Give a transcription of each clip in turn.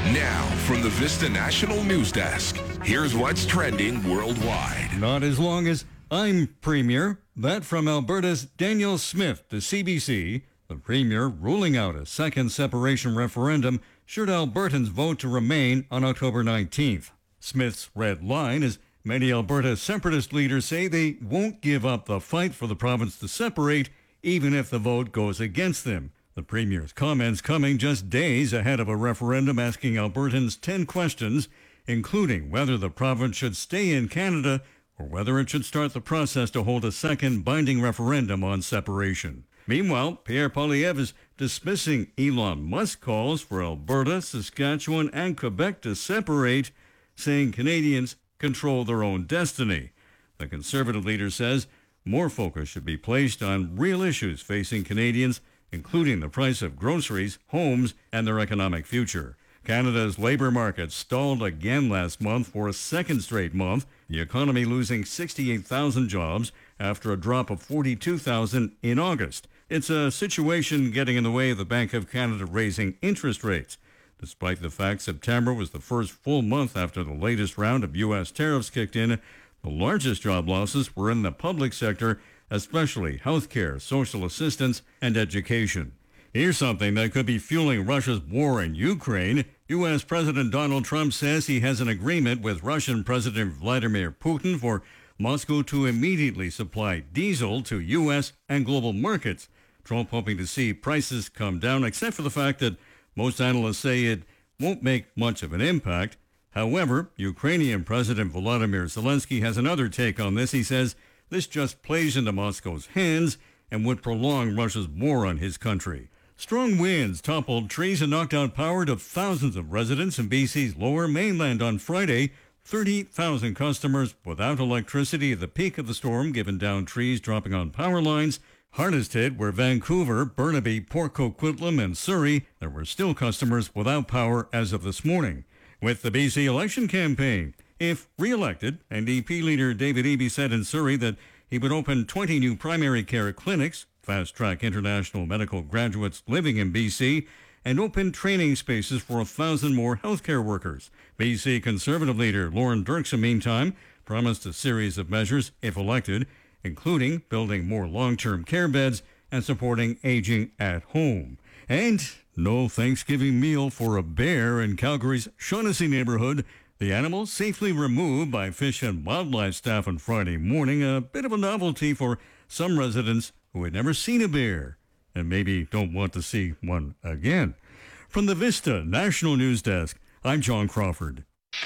Now, from the Vista National News Desk, here's what's trending worldwide. Not as long as I'm Premier. That from Alberta's Danielle Smith to CBC. The Premier ruling out a second separation referendum should Albertans vote to remain on October 19th. Smith's red line is many Alberta separatist leaders say they won't give up the fight for the province to separate, even if the vote goes against them. The Premier's comments coming just days ahead of a referendum asking Albertans 10 questions, including whether the province should stay in Canada or whether it should start the process to hold a second binding referendum on separation. Meanwhile, Pierre Poilievre is dismissing Elon Musk's calls for Alberta, Saskatchewan, and Quebec to separate, saying Canadians control their own destiny. The Conservative leader says more focus should be placed on real issues facing Canadians, including the price of groceries, homes, and their economic future. Canada's labour market stalled again last month for a second straight month, the economy losing 68,000 jobs after a drop of 42,000 in August. It's a situation getting in the way of the Bank of Canada raising interest rates. Despite the fact September was the first full month after the latest round of U.S. tariffs kicked in, the largest job losses were in the public sector, especially healthcare, social assistance, and education. Here's something that could be fueling Russia's war in Ukraine. U.S. President Donald Trump says he has an agreement with Russian President Vladimir Putin for Moscow to immediately supply diesel to U.S. and global markets. Trump hoping to see prices come down, except for the fact that most analysts say it won't make much of an impact. However, Ukrainian President Volodymyr Zelensky has another take on this. He says this just plays into Moscow's hands and would prolong Russia's war on his country. Strong winds toppled trees and knocked out power to thousands of residents in BC's lower mainland on Friday. 30,000 customers without electricity at the peak of the storm, given down trees dropping on power lines. Hardest hit were Vancouver, Burnaby, Port Coquitlam, and Surrey. There were still customers without power as of this morning. With the BC election campaign, if re-elected, NDP leader David Eby said in Surrey that he would open 20 new primary care clinics, fast-track international medical graduates living in BC, and open training spaces for 1,000 more healthcare workers. BC Conservative leader Lauren Dirksen, meantime, promised a series of measures if elected, including building more long-term care beds and supporting aging at home. And no Thanksgiving meal for a bear in Calgary's Shaughnessy neighborhood. The animal safely removed by Fish and Wildlife staff on Friday morning, a bit of a novelty for some residents who had never seen a bear and maybe don't want to see one again. From the Vista National News Desk, I'm John Crawford.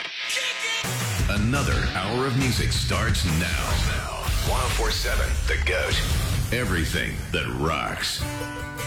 Another hour of music starts now. 104.7 The Goat. Everything that rocks.